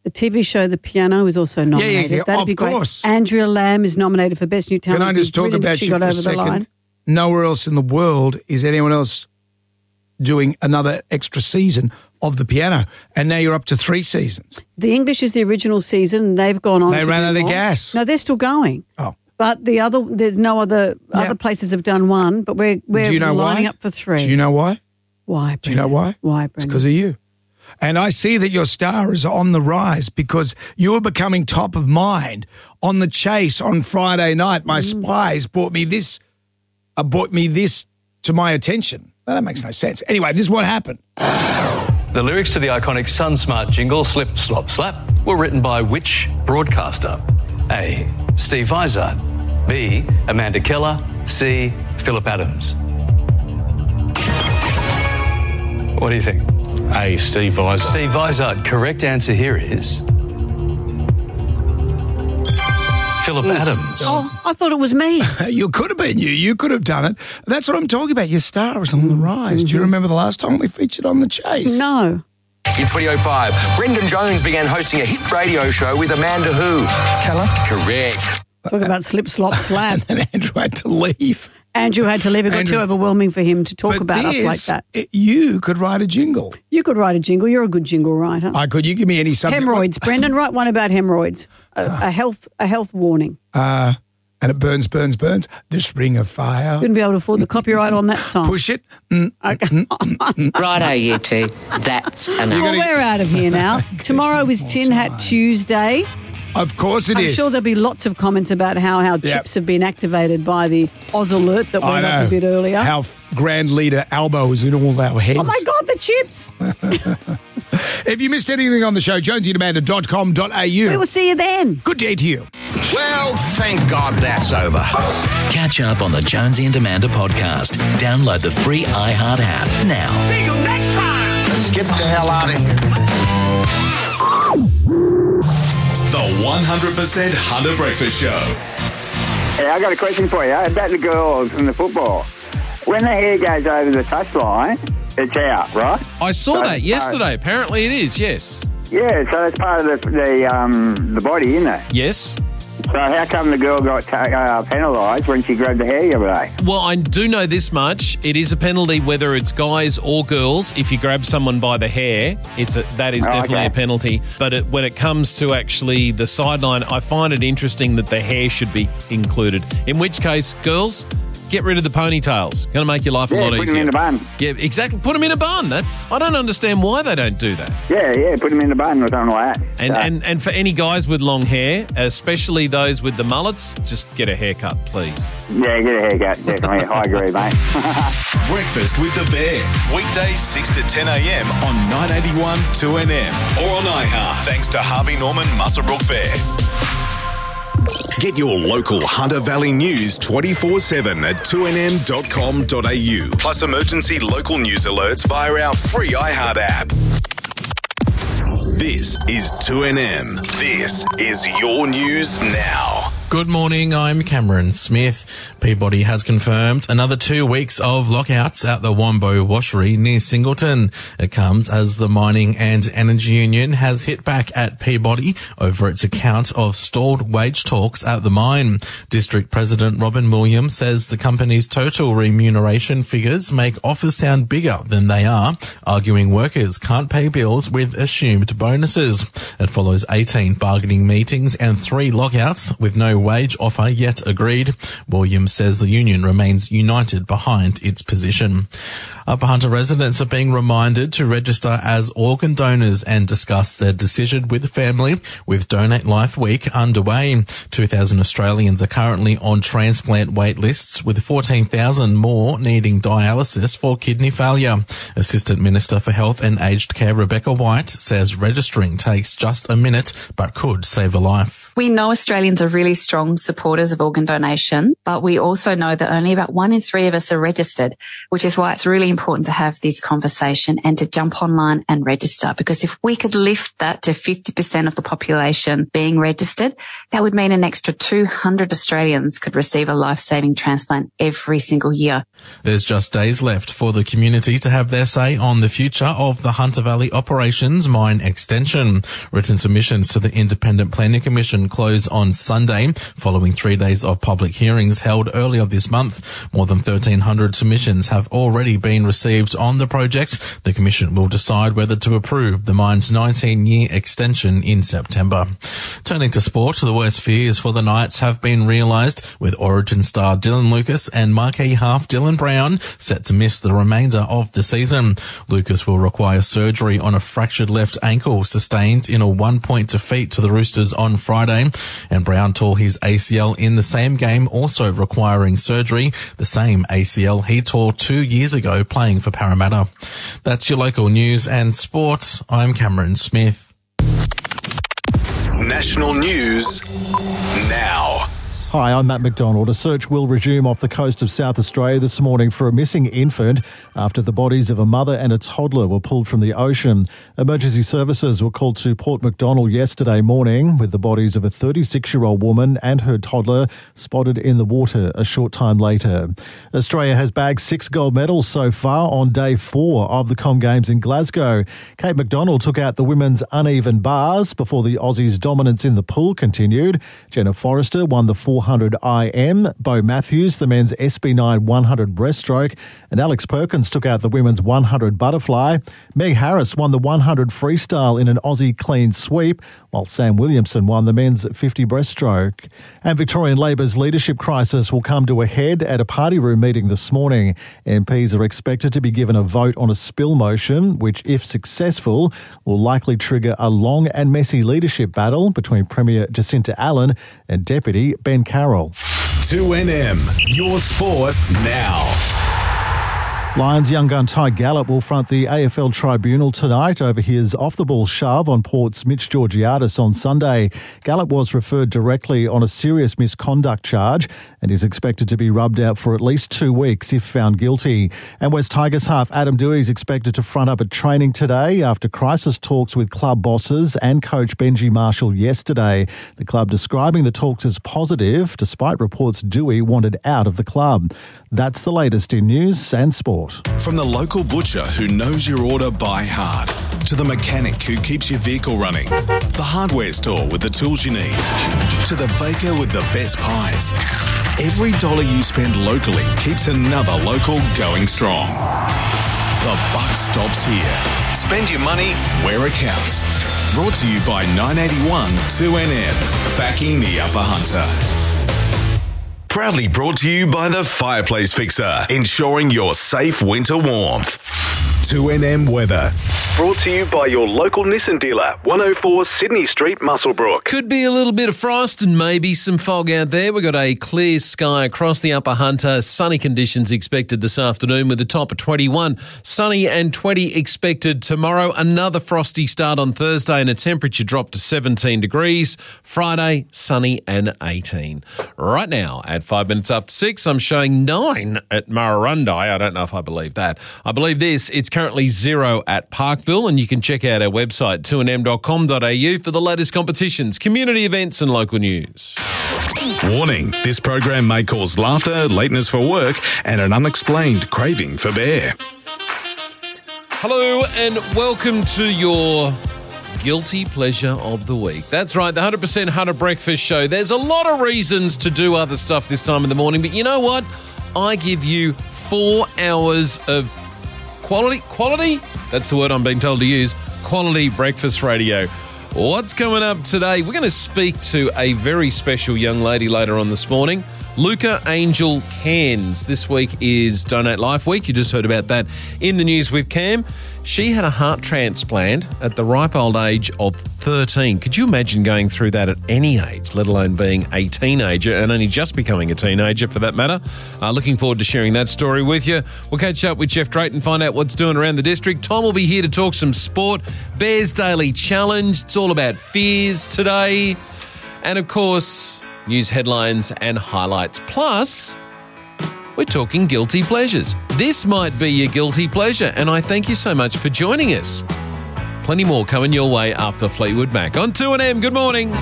The TV show The Piano is also nominated. Yeah. That'd be great. Course. Andrea Lamb is nominated for Best New Talent. Can I just talk about you for a second? Nowhere else in the world is anyone else doing another extra season of The Piano, and now you're up to 3 seasons. The English is the original season, and they've gone on. They ran out of gas. No, they're still going. Oh, but there's no other places have done 1, but we're lining up for 3. Do you know why? Why, Brendan? Do you know why? Why, Brendan? It's because of you. And I see that your star is on the rise because you're becoming top of mind. On The Chase on Friday night, my spies brought me this to my attention. Well, that makes no sense. Anyway, this is what happened. The lyrics to the iconic SunSmart jingle, Slip, Slop, Slap, were written by which broadcaster? A. Steve Vizard. B. Amanda Keller. C. Philip Adams. What do you think? A. Steve Vizard. Steve Vizard. Correct answer here is Philip Adams. Oh, I thought it was me. You could have been you. You could have done it. That's what I'm talking about. Your star is on the rise. Do you remember the last time we featured on The Chase? No. In 2005, Brendan Jones began hosting a hit radio show with Amanda who? Keller. Correct. Talk about slip, slop, slap. And then Andrew had to leave. Andrew had to leave. It got too overwhelming for him to talk about us like that. You could write a jingle. You could write a jingle. You're a good jingle writer. I could. You give me any subject. Hemorrhoids. Brendan, write one about hemorrhoids. A health warning. And it burns, burns, burns. This ring of fire. Couldn't be able to afford the copyright on that song. Push it. Okay. Righto, you two. That's enough. Well, we're out of here now. Tomorrow is Tin Hat Tuesday. Of course it is. I'm sure there'll be lots of comments about how chips have been activated by the Oz alert that went up a bit earlier. How Grand Leader Albo is in all our heads. Oh, my God, the chips. If you missed anything on the show, jonesyandamanda.com.au. We will see you then. Good day to you. Well, thank God that's over. Catch up on the Jonesy and Amanda podcast. Download the free iHeart app now. See you next time. Let's get the hell out of here. The 100% Hunter Breakfast Show. Hey, I got a question for you about the girls in the football. When the hair goes over the touchline, it's out, right? I saw that yesterday. Apparently it is, yes. Yeah, so that's part of the body, isn't it? Yes. So how come the girl got penalised when she grabbed the hair the other day? Well, I do know this much. It is a penalty whether it's guys or girls. If you grab someone by the hair, that is definitely a penalty. But when it comes to actually the sideline, I find it interesting that the hair should be included. In which case, girls, get rid of the ponytails. Going to make your life a lot easier. Put them in a bun. Yeah, exactly. Put them in a bun. I don't understand why they don't do that. Yeah, put them in a bun or something like that. And for any guys with long hair, especially those with the mullets, just get a haircut, please. Yeah, get a haircut, definitely. I agree, mate. Breakfast with the Bear. Weekdays 6 to 10 a.m. on 981 2NM or on iHeart. Thanks to Harvey Norman Muswellbrook Fair. Get your local Hunter Valley news 24/7 at 2nm.com.au. Plus emergency local news alerts via our free iHeart app. This is 2NM. This is your news now. Good morning, I'm Cameron Smith. Peabody has confirmed another 2 weeks of lockouts at the Wombo Washery near Singleton. It comes as the Mining and Energy Union has hit back at Peabody over its account of stalled wage talks at the mine. District President Robin Williams says the company's total remuneration figures make offers sound bigger than they are, arguing workers can't pay bills with assumed bonuses. It follows 18 bargaining meetings and 3 lockouts with no wage offer yet agreed. Williams says the union remains united behind its position. Upper Hunter residents are being reminded to register as organ donors and discuss their decision with family with Donate Life Week underway. 2,000 Australians are currently on transplant wait lists, with 14,000 more needing dialysis for kidney failure. Assistant Minister for Health and Aged Care Rebecca White says registering takes just a minute but could save a life. We know Australians are really strong supporters of organ donation, but we also know that only about 1 in 3 of us are registered, which is why it's really important to have this conversation and to jump online and register, because if we could lift that to 50% of the population being registered, that would mean an extra 200 Australians could receive a life-saving transplant every single year. There's just days left for the community to have their say on the future of the Hunter Valley Operations Mine Extension. Written submissions to the Independent Planning Commission close on Sunday, following 3 days of public hearings held earlier this month. More than 1,300 submissions have already been received on the project. The Commission will decide whether to approve the mine's 19-year extension in September. Turning to sport, the worst fears for the Knights have been realised, with Origin star Dylan Lucas and marquee half Dylan Brown set to miss the remainder of the season. Lucas will require surgery on a fractured left ankle sustained in a 1-point defeat to the Roosters on Friday, and Brown tore his ACL in the same game, also requiring surgery, the same ACL he tore 2 years ago playing for Parramatta. That's your local news and sport. I'm Cameron Smith. National news now. Hi, I'm Matt McDonald. A search will resume off the coast of South Australia this morning for a missing infant after the bodies of a mother and a toddler were pulled from the ocean. Emergency services were called to Port Macdonald yesterday morning, with the bodies of a 36-year-old woman and her toddler spotted in the water a short time later. Australia has bagged 6 gold medals so far on day 4 of the Com Games in Glasgow. Kate McDonald took out the women's uneven bars before the Aussies' dominance in the pool continued. Jenna Forrester won the 400 IM, Bo Matthews the men's SB9 100 breaststroke, and Alex Perkins took out the women's 100 butterfly. Meg Harris won the 100 freestyle in an Aussie clean sweep, while Sam Williamson won the men's 50 breaststroke. And Victorian Labor's leadership crisis will come to a head at a party room meeting this morning. MPs are expected to be given a vote on a spill motion, which, if successful, will likely trigger a long and messy leadership battle between Premier Jacinta Allen and Deputy Ben Carroll. 2NM, your sport now. Lions young gun Ty Gallup will front the AFL Tribunal tonight over his off-the-ball shove on Port's Mitch Georgiadis on Sunday. Gallup was referred directly on a serious misconduct charge and is expected to be rubbed out for at least 2 weeks if found guilty. And West Tigers half Adam Dewey is expected to front up at training today after crisis talks with club bosses and coach Benji Marshall yesterday. The club describing the talks as positive, despite reports Dewey wanted out of the club. That's the latest in news and sport. From the local butcher who knows your order by heart, to the mechanic who keeps your vehicle running, the hardware store with the tools you need, to the baker with the best pies. Every dollar you spend locally keeps another local going strong. The buck stops here. Spend your money where it counts. Brought to you by 981 2NM, backing the Upper Hunter. Proudly brought to you by the Fireplace Fixer, ensuring your safe winter warmth. 2NM weather. Brought to you by your local Nissan dealer, 104 Sydney Street, Muswellbrook. Could be a little bit of frost and maybe some fog out there. We've got a clear sky across the Upper Hunter. Sunny conditions expected this afternoon with a top of 21. Sunny and 20 expected tomorrow. Another frosty start on Thursday and a temperature drop to 17 degrees. Friday, sunny and 18. Right now, at 5 minutes after 6, I'm showing 9 at Murrurundi. I don't know if I believe that. I believe this. It's currently 0 at Parkville, and you can check out our website, 2nm.com.au, for the latest competitions, community events and local news. Warning, this program may cause laughter, lateness for work and an unexplained craving for beer. Hello and welcome to your guilty pleasure of the week. That's right, the 100% Hunter Breakfast Show. There's a lot of reasons to do other stuff this time in the morning, but you know what? I give you 4 hours of quality? That's the word I'm being told to use. Quality breakfast radio. What's coming up today? We're going to speak to a very special young lady later on this morning. Luca Angel Cairns. This week is Donate Life Week. You just heard about that in the news with Cam. She had a heart transplant at the ripe old age of 13. Could you imagine going through that at any age, let alone being a teenager and only just becoming a teenager for that matter? Looking forward to sharing that story with you. We'll catch up with Jeff Drayton, find out what's doing around the district. Tom will be here to talk some sport. Bears Daily Challenge. It's all about fears today. And of course, news headlines and highlights. Plus, we're talking guilty pleasures. This might be your guilty pleasure, and I thank you so much for joining us. Plenty more coming your way after Fleetwood Mac on 2AM. Good morning.